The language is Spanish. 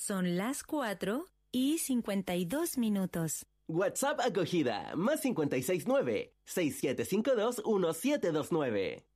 Son las 4:52. WhatsApp acogida, +569 6752 1729.